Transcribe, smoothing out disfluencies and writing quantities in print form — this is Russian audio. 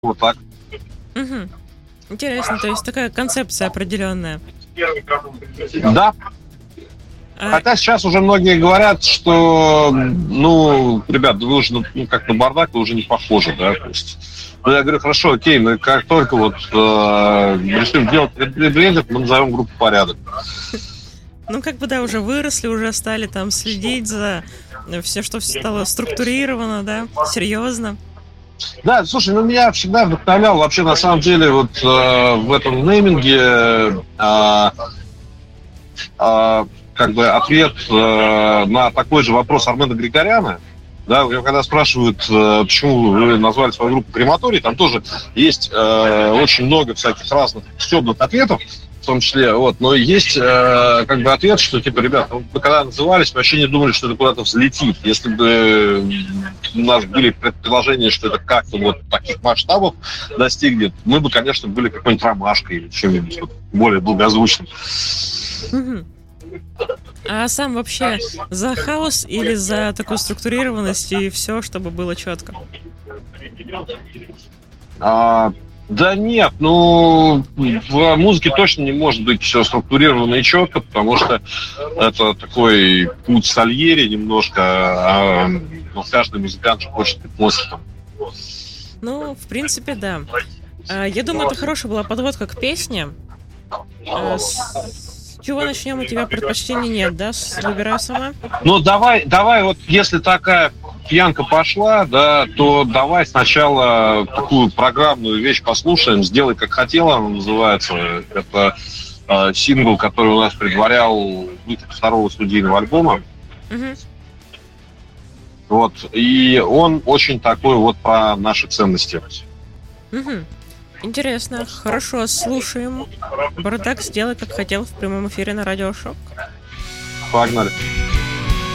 Вот так. Угу. Интересно, то есть такая концепция определенная. Да. А, Хотя сейчас уже многие говорят, что, ну, ребят, вы уже, ну, как на бардак, вы уже не похожи, да, то есть. Ну, я говорю, хорошо, окей, мы как только вот решим делать ребрендинг, мы назовем группу «Порядок». ну, как бы, да, уже выросли, уже стали там следить за все, что стало структурировано, да, серьезно. Да, слушай, ну меня всегда вдохновлял вообще на самом деле вот в этом нейминге как бы ответ на такой же вопрос Армена Григоряна. Да, когда спрашивают, почему вы назвали свою группу «Крематорий», там тоже есть очень много всяких разных стебных ответов, в том числе, вот, но есть как бы ответ, что, типа, ребят, ну, мы когда назывались, мы вообще не думали, что это куда-то взлетит. Если бы у нас были предположения, что это как-то вот таких масштабов достигнет, мы бы, конечно, были какой-нибудь ромашкой или чем-нибудь вот более благозвучным. Мгм. А сам вообще за хаос или за такую структурированность и все, чтобы было четко? Да нет, ну, в музыке точно не может быть все структурировано и четко, потому что это такой путь Сальери немножко, но каждый музыкант же хочет быть мостиком. Ну, в принципе, да. Я думаю, это хорошая была подводка к песне. С чего начнем? У тебя предпочтений нет, да? Выбирай сама. Ну, давай, вот если такая пьянка пошла, да, то давай сначала такую программную вещь послушаем. «Сделай, как хотела», она называется. Это сингл, который у нас предварял выход второго студийного альбома. Мгм. Вот. И он очень такой вот про наши ценности. Мгм. Интересно. Хорошо, слушаем. Бардак, сделай, как хотел, в прямом эфире на Радио Шок. Погнали.